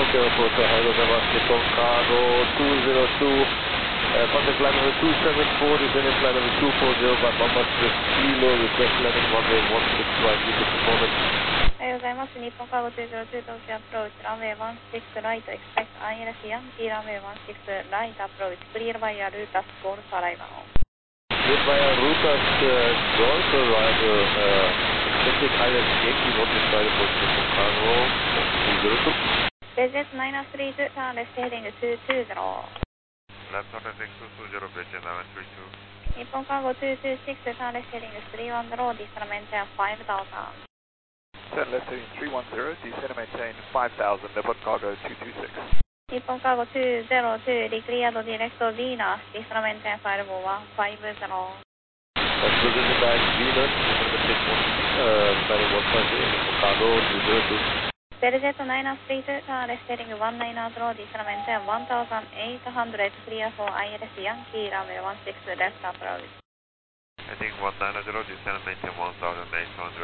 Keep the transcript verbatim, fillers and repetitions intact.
Okay, report, おはようございます。日本カードにひゃくに、uh, contact line number two seven four, descending flight number two four zero, by Mama Swift Kilo, request landing runway one six right, you can performance. おはようございます。日本カーゴにひゃくに、東京アプローチ、ランウェイじゅうろくライト、エクスペクト アイエルエス ヤンキーランウェイじゅうろくライトアプローチ、クリアバイヤルータスゴールトアライバー。 Cleared by our Rutas uh, Golf arrival, uh, expected I S Yankee one six right approach to Chicago, two zero two. Visit nine three two, turn left heading two two zero. Left turn left two two zero, visit nine three two. 日本カーゴにひゃくにじゅうろく、turn left heading three one zero, descend maintain five thousand. Turn left heading three one zero, descend maintain five thousand, Nippon Cargo two two six. 日本カーゴにひゃくに、declared direct Venus, descend maintain five one five zero. That's position by Venus, descend one, uh, flight one five zero, Chicago two zero two. Visit nine three two, turn left heading one nine zero, descend maintain one thousand eight hundred, clear for I L S Yankee runway one six left approach. Heading one nine zero, descend maintain one thousand eight hundred.